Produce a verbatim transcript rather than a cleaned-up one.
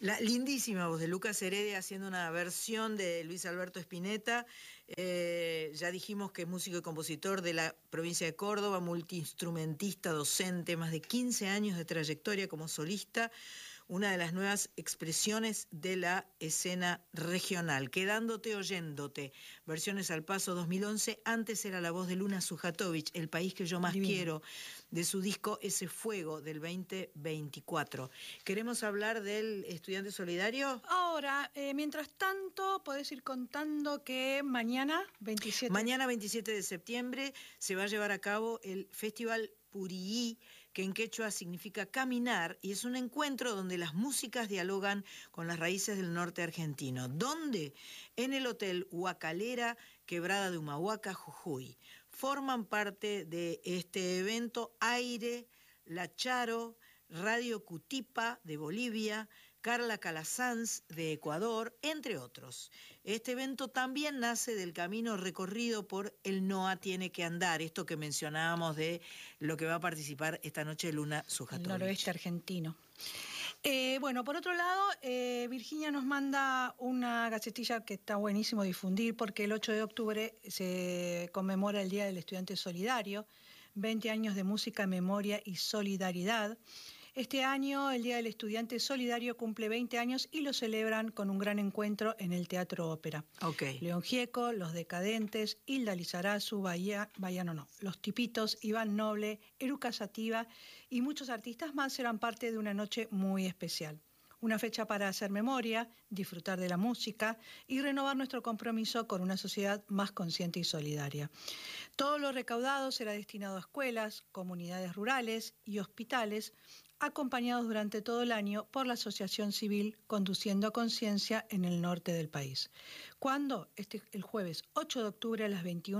La lindísima voz de Lucas Heredia haciendo una versión de Luis Alberto Spinetta. Eh, ya dijimos que es músico y compositor de la provincia de Córdoba, multiinstrumentista, docente, más de quince años de trayectoria como solista, una de las nuevas expresiones de la escena regional. Quedándote oyéndote, versiones al paso dos mil once, antes era la voz de Luna Sujatovich, El país que yo más Divino. quiero, de su disco Ese fuego del veinte veinticuatro. ¿Queremos hablar del estudiante solidario? Ahora, eh, mientras tanto, podés ir contando que mañana, veintisiete... Mañana, veintisiete de septiembre, se va a llevar a cabo el Festival Purií, que en quechua significa caminar, y es un encuentro donde las músicas dialogan con las raíces del norte argentino. ¿Dónde? En el Hotel Huacalera, Quebrada de Humahuaca, Jujuy. Forman parte de este evento Aire, La Charo, Radio Cutipa de Bolivia, Carla Calasanz de Ecuador, entre otros. Este evento también nace del camino recorrido por El Noa Tiene que Andar, esto que mencionábamos de lo que va a participar esta noche Luna Sujatovich. El noroeste argentino. Eh, bueno, por otro lado, eh, Virginia nos manda una gacetilla que está buenísimo difundir porque el ocho de octubre se conmemora el Día del Estudiante Solidario, veinte años de música, memoria y solidaridad. Este año el Día del Estudiante Solidario cumple veinte años y lo celebran con un gran encuentro en el Teatro Ópera. Okay. León Gieco, Los Decadentes, Hilda Lizarazu, Bahía, Bahía no, no, Los Tipitos, Iván Noble, Eruca Sativa y muchos artistas más serán parte de una noche muy especial. Una fecha para hacer memoria, disfrutar de la música y renovar nuestro compromiso con una sociedad más consciente y solidaria. Todo lo recaudado será destinado a escuelas, comunidades rurales y hospitales, acompañados durante todo el año por la Asociación Civil Conduciendo a Conciencia en el norte del país. ¿Cuándo? Este, el jueves ocho de octubre a las veintiuna.